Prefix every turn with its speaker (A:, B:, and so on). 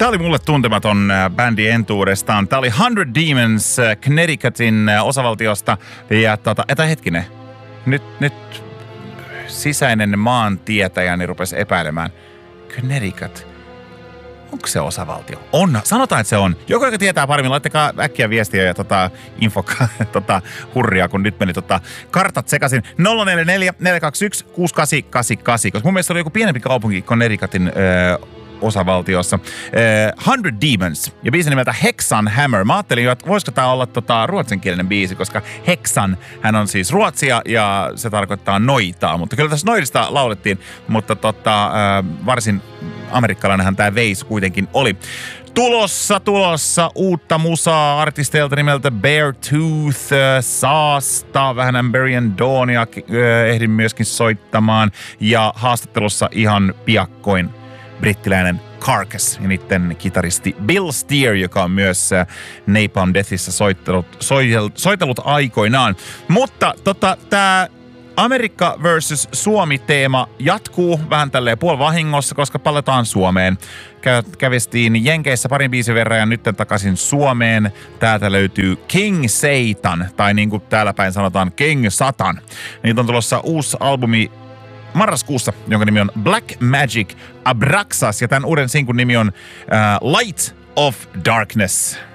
A: Tää oli mulle tuntematon bändi entuudestaan. Tää oli 100 Demons Connecticutin osavaltiosta. Ja hetkinen. Nyt sisäinen maantietäjäni rupesi epäilemään. Connecticut. Onko se osavaltio? On. Sanotaan, että se on. Joku, joka tietää paremmin, laittakaa äkkiä viestiä ja hurria, kun nyt meni kartat sekaisin. 044 421 6888, koska mun mielestä oli joku pienempi kaupunki Connecticutin osavaltiossa. 100 Demons ja biisin nimeltä Hexan Hammer. Mä ajattelin, että voisiko tää olla ruotsinkielinen biisi, koska Hexan, hän on siis ruotsia ja se tarkoittaa noitaa. Mutta kyllä tässä noidista laulettiin, mutta varsin amerikkalainenhan tää veis kuitenkin oli. Tulossa uutta musaa artisteilta nimeltä Beartooth, Saasta, vähän Amberian Dawnia ehdin myöskin soittamaan ja haastattelussa ihan piakkoin brittiläinen Carcass ja niiden kitaristi Bill Steer, joka on myös Napalm Deathissä soitellut aikoinaan. Mutta tää Amerikka versus Suomi-teema jatkuu vähän tälleen puolivahingossa, koska palataan Suomeen. Kävistiin Jenkeissä parin biisin verran ja nyt takaisin Suomeen. Täältä löytyy King Satan, tai niin kuin täällä päin sanotaan King Satan. Niitä on tulossa uusi albumi marraskuussa, jonka nimi on Black Magic Abraxas, ja tämän uuden sinkun nimi on Light of Darkness.